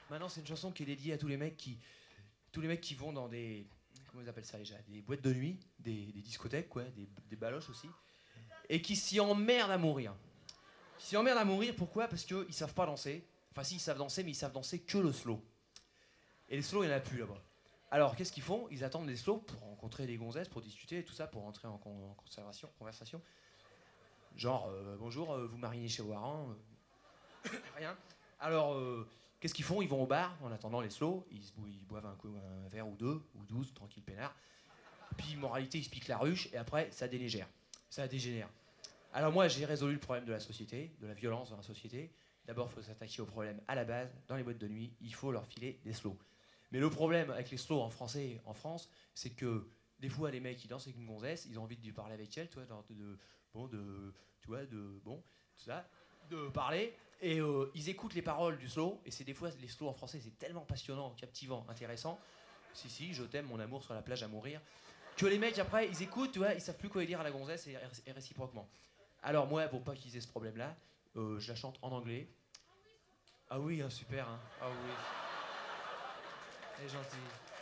Maintenant, c'est une chanson qui est dédiée à tous les mecs qui vont dans des, comment ils appellent ça déjà, des boîtes de nuit, des discothèques, quoi, des baloches aussi, et qui s'y emmerdent à mourir. Ils s'y emmerdent à mourir, pourquoi? Parce qu'ils savent pas danser. Enfin, si, ils savent danser, mais ils savent danser que le slow. Et les slows, il n'y en a plus là-bas. Alors, qu'est-ce qu'ils font? Ils attendent les slows pour rencontrer des gonzesses, pour discuter et tout ça, pour rentrer en conversation. Genre, bonjour, vous marinez chez Waran, rien. Alors, qu'est-ce qu'ils font? Ils vont au bar en attendant les slows, ils boivent un verre ou deux, ou 12, tranquille peinard. Puis, moralité, ils se piquent la ruche et après, ça dégénère. Ça dégénère. Alors, moi, j'ai résolu le problème de la société, de la violence dans la société. D'abord, il faut s'attaquer au problème à la base. Dans les boîtes de nuit, il faut leur filer des slows. Mais le problème avec les slows en français, en France, c'est que des fois, les mecs, ils dansent avec une gonzesse, ils ont envie de lui parler avec elle, tu vois, tu vois, tout ça, de parler. Et ils écoutent les paroles du slow, et c'est des fois, les slows en français, c'est tellement passionnant, captivant, intéressant. Si, si, je t'aime, mon amour sur la plage à mourir. Que les mecs, après, ils écoutent, tu vois, ils savent plus quoi dire à la gonzesse et réciproquement. Alors, moi, pour pas qu'ils aient ce problème-là, je la chante en anglais. Ah oui, hein, super, hein. Ah oui, elle est gentille.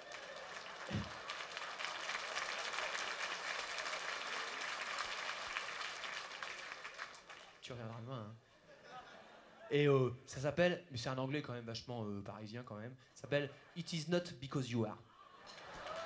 Tu reviendras demain, hein. Et ça s'appelle, mais c'est un anglais quand même vachement parisien quand même, ça s'appelle It is not because you are.